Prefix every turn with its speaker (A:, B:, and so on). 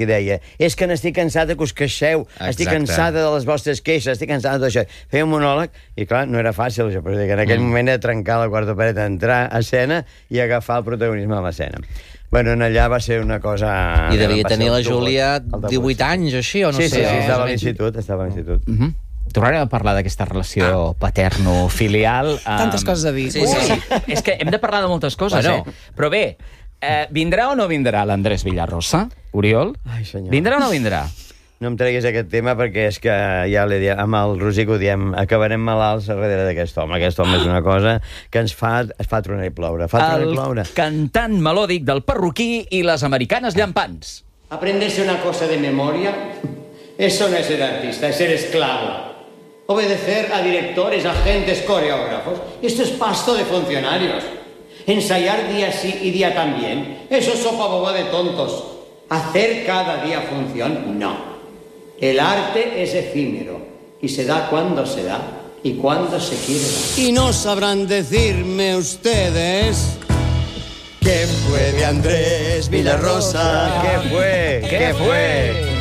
A: i deia, és que n'estic cansada que us queixeu, estic cansada de les vostres queixes, estic cansada de tot això. Feia un monòleg, i clar, no era fàcil això, però en aquell moment era trencar la quarta paret, entrar a escena i agafar el protagonisme de l'escena. Bueno, en allà va ser una cosa...
B: I devia tenir la Júlia 18 anys o així, o no sé?
A: Sí, estava a l'institut,
C: Tornarem a parlar d'aquesta relació paterno-filial.
D: Tantes coses a dir.
C: Sí. És que hem de parlar de moltes coses, Però bé, vindrà o no vindrà l'Andrés Villarrosa, Oriol?
A: Ai, senyor.
C: Vindrà o no vindrà?
A: No em treguis aquest tema perquè és que ja l'he dit, amb el Roser que ho diem, acabarem malalts darrere d'aquest home. Aquest home és una cosa que es fa tronar i ploure.
C: El cantant melòdic del perruquí i les americanes llampants.
E: Aprenderse una cosa de memoria, eso no es ser artista, es ser esclavo. Obedecer a directores, agentes, coreógrafos. Esto es pasto de funcionarios. Ensayar día sí y día también. Eso es sopa boba de tontos. Hacer cada día función, no. El arte es efímero y se da cuando se da y cuando se quiere dar.
F: Y no sabrán decirme ustedes qué fue de Andrés Villarrosa.
A: ¿Qué fue?